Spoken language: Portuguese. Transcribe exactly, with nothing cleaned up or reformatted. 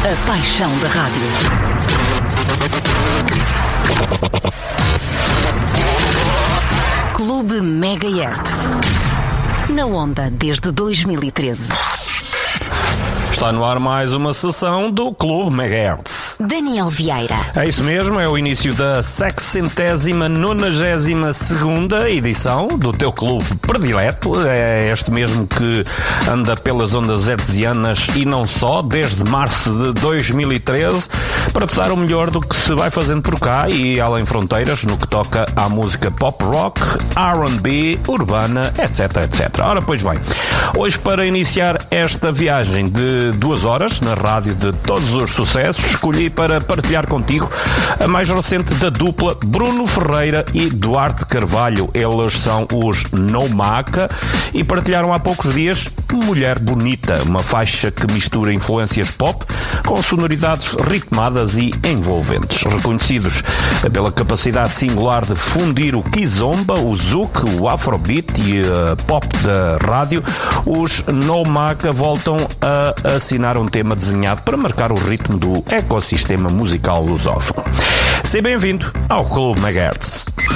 A paixão da rádio. Clube Megahertz. Na onda desde dois mil e treze. Está no ar mais uma sessão do Clube Megahertz. Daniel Vieira. É isso mesmo, é o início da sexcentésima, nonagésima segunda edição do teu clube predileto. É este mesmo que anda pelas ondas hertzianas e não só, desde março de dois mil e treze, para te dar o melhor do que se vai fazendo por cá e além fronteiras, no que toca à música pop rock, R and B, urbana, etc, etcétera. Ora, pois bem, hoje para iniciar esta viagem de duas horas na rádio de todos os sucessos, escolhi para partilhar contigo a mais recente da dupla Bruno Ferreira e Duarte Carvalho. Eles são os No Maca e partilharam há poucos dias Mulher Bonita, uma faixa que mistura influências pop com sonoridades ritmadas e envolventes. Reconhecidos pela capacidade singular de fundir o kizomba, o zouk, o afrobeat e a pop da rádio, os No Maca voltam a assinar um tema desenhado para marcar o ritmo do ecossistema musical lusófono. Seja bem-vindo ao Clube Megahertz.